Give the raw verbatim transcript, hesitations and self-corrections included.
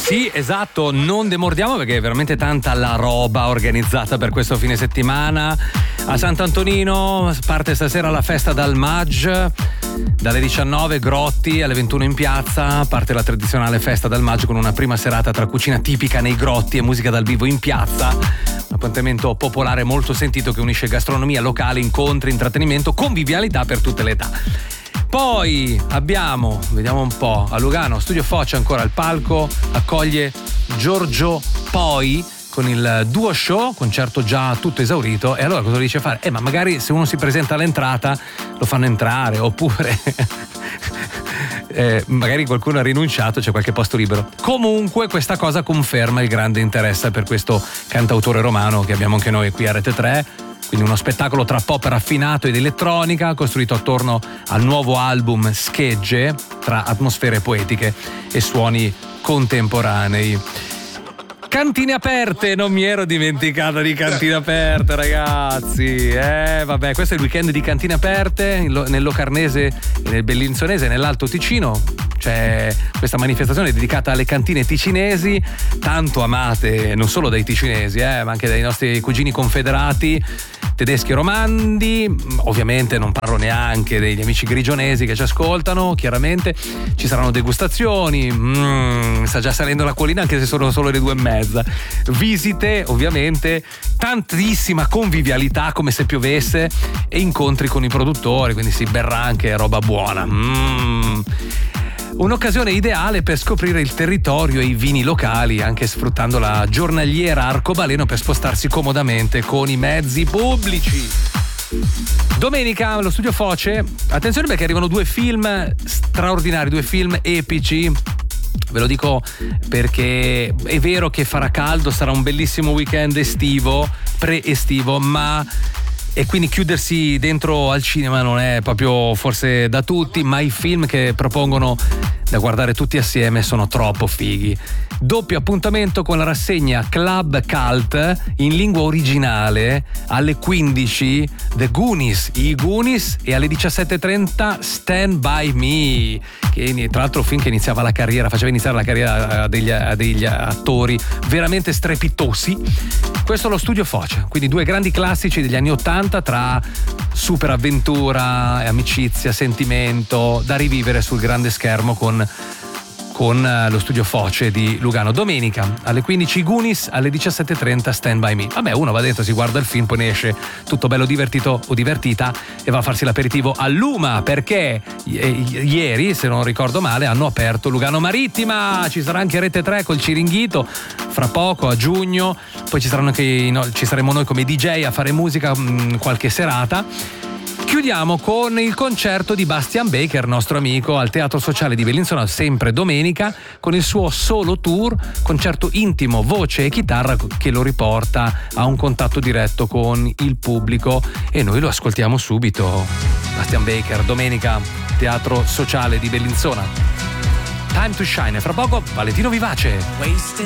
Sì, esatto, non demordiamo perché è veramente tanta la roba organizzata per questo fine settimana. A Sant'Antonino parte stasera la festa dal Maggi, dalle diciannove Grotti, alle ventuno in piazza parte la tradizionale festa dal Maggi con una prima serata tra cucina tipica nei grotti e musica dal vivo in piazza. Un appuntamento popolare molto sentito che unisce gastronomia locale, incontri, intrattenimento, convivialità per tutte le età. Poi abbiamo, vediamo un po', a Lugano, Studio Foce ancora al palco, accoglie Giorgio Poi con il duo show, concerto già tutto esaurito. E allora cosa dice fare? Eh ma magari se uno si presenta all'entrata lo fanno entrare, oppure eh, magari qualcuno ha rinunciato, c'è qualche posto libero. Comunque questa cosa conferma il grande interesse per questo cantautore romano che abbiamo anche noi qui a Rete tre. Quindi uno spettacolo tra pop raffinato ed elettronica, costruito attorno al nuovo album Schegge, tra atmosfere poetiche e suoni contemporanei. Cantine aperte, non mi ero dimenticata di cantine aperte, ragazzi. Eh, vabbè, questo è il weekend di cantine aperte nel Locarnese e nel Bellinzonese, nell'Alto Ticino. C'è questa manifestazione dedicata alle cantine ticinesi, tanto amate non solo dai ticinesi, eh, ma anche dai nostri cugini confederati tedeschi e romandi. Ovviamente non parlo neanche degli amici grigionesi che ci ascoltano, chiaramente ci saranno degustazioni, mm, sta già salendo la collina anche se sono solo le due e mezza, visite ovviamente, tantissima convivialità come se piovesse e incontri con i produttori, quindi si berrà anche roba buona. mm. Un'occasione ideale per scoprire il territorio e i vini locali, anche sfruttando la giornaliera arcobaleno per spostarsi comodamente con i mezzi pubblici. Domenica allo Studio Foce, attenzione perché arrivano due film straordinari, due film epici. Ve lo dico perché è vero che farà caldo, sarà un bellissimo weekend estivo, pre-estivo, ma e quindi chiudersi dentro al cinema non è proprio forse da tutti, ma i film che propongono da guardare tutti assieme sono troppo fighi. Doppio appuntamento con la rassegna Club Cult in lingua originale alle quindici, The Goonies, i Goonies, e alle diciassette e trenta Stand By Me, che tra l'altro film che iniziava la carriera, faceva iniziare la carriera degli, degli attori veramente strepitosi. Questo è lo Studio Foce, quindi due grandi classici degli anni ottanta tra super avventura, amicizia, sentimento da rivivere sul grande schermo con con lo Studio Foce di Lugano. Domenica alle quindici Goonies, alle diciassette e trenta Stand By Me. Vabbè, uno va dentro, si guarda il film, poi ne esce tutto bello divertito o divertita e va a farsi l'aperitivo all'Uma, perché ieri, se non ricordo male, hanno aperto Lugano Marittima. Ci sarà anche Rete tre col Ciringhito fra poco a giugno, poi ci saranno anche no, ci saremo noi come D J a fare musica mh, qualche serata. Chiudiamo con il concerto di Bastian Baker, nostro amico, al Teatro Sociale di Bellinzona, sempre domenica, con il suo solo tour, concerto intimo, voce e chitarra che lo riporta a un contatto diretto con il pubblico, e noi lo ascoltiamo subito. Bastian Baker, domenica, Teatro Sociale di Bellinzona. Time to Shine, e fra poco Valentino Vivace. Wasted